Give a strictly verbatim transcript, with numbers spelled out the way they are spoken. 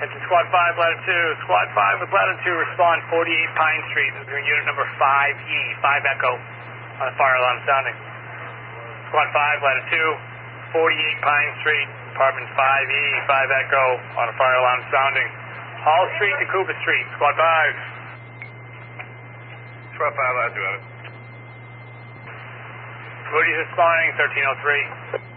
Attention Squad five, Latitude. Squad five with Latitude, respond forty-eight Pine Street. This is unit number five E, five Echo, on a fire alarm sounding. Squad five, Latitude, forty-eight Pine Street, apartment five E, five Echo, on a fire alarm sounding. Hall Street to Cooper Street, Squad five. Squad five, Latitude, have it. Moody's responding, thirteen oh three.